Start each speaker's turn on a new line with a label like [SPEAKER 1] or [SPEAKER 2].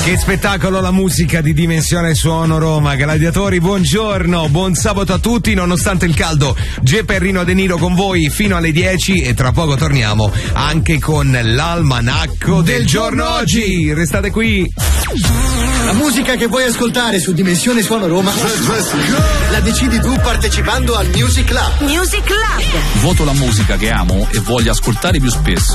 [SPEAKER 1] Che spettacolo la musica di Dimensione Suono Roma. Gladiatori, buongiorno, buon sabato a tutti, nonostante il caldo. Gepperrino De Niro con voi fino alle 10 e tra poco torniamo anche con l'almanacco del giorno oggi. Restate qui.
[SPEAKER 2] La musica che vuoi ascoltare su Dimensione Suono Roma la decidi tu partecipando al Music Club.
[SPEAKER 3] Music Club.
[SPEAKER 4] Voto la musica che amo e voglio ascoltare più spesso.